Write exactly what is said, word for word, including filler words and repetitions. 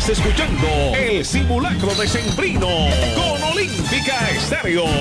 Estás escuchando el simulacro decembrino con Olímpica Estéreo.